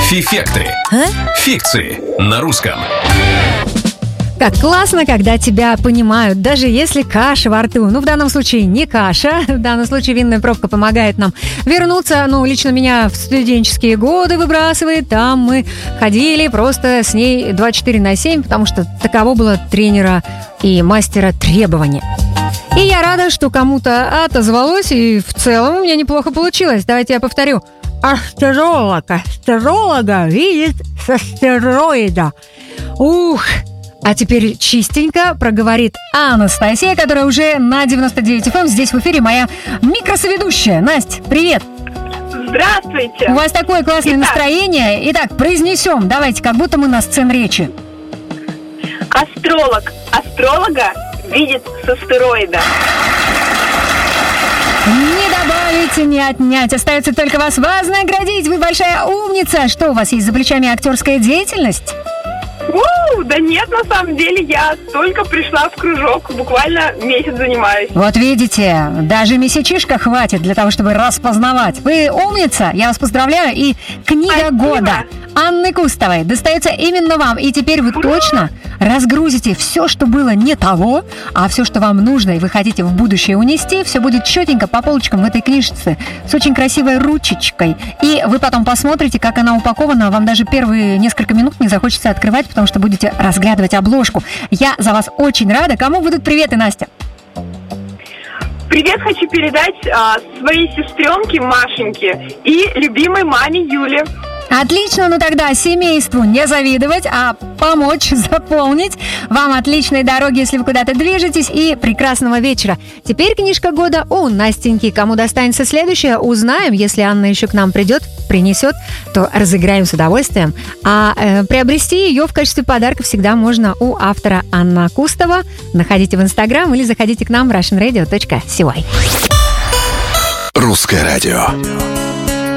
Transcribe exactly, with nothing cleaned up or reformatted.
Фифекты. А? Фикции на русском. Как классно, когда тебя понимают, даже если каша во рту. Ну, в данном случае не каша, в данном случае винная пробка помогает нам вернуться. Ну, лично меня в студенческие годы выбрасывает. Там мы ходили просто с ней двадцать четыре на семь, потому что таково было тренера и мастера требования. И я рада, что кому-то отозвалось, и в целом у меня неплохо получилось. Давайте я повторю. Астеролог, астеролога видит со стероида. Ух! А теперь чистенько проговорит Анастасия, которая уже на девяносто девять эф эм. Здесь в эфире моя микросоведущая. Настя, привет! Здравствуйте! У вас такое классное Итак. настроение. Итак, произнесем. Давайте, как будто мы на сцене речи. Астролог астролога видит с астероида. Не добавить, не отнять. Остается только вас вознаградить. Вы большая умница. Что у вас есть за плечами, актерская деятельность? У, да нет, на самом деле я только пришла в кружок, буквально месяц занимаюсь. Вот видите, даже месячишка хватит для того, чтобы распознавать. Вы умница, я вас поздравляю. И книга Спасибо. года Анны Кустовой достается именно вам. И теперь вы точно разгрузите все, что было не того, а все, что вам нужно, и вы хотите в будущее унести, все будет четенько по полочкам в этой книжечце с очень красивой ручечкой. И вы потом посмотрите, как она упакована. Вам даже первые несколько минут не захочется открывать, потому что будете разглядывать обложку. Я за вас очень рада. Кому будут приветы, Настя? Привет хочу передать а, своей сестренке Машеньке и любимой маме Юле. Отлично, ну тогда семейству не завидовать, а помочь заполнить. Вам отличной дороги, если вы куда-то движетесь, и прекрасного вечера. Теперь книжка года у Настеньки. Кому достанется следующая, узнаем. Если Анна еще к нам придет, принесет, то разыграем с удовольствием. А э, приобрести ее в качестве подарка всегда можно у автора Анна Кустова. Находите в Инстаграм или заходите к нам в russian radio точка си уай. Русское радио.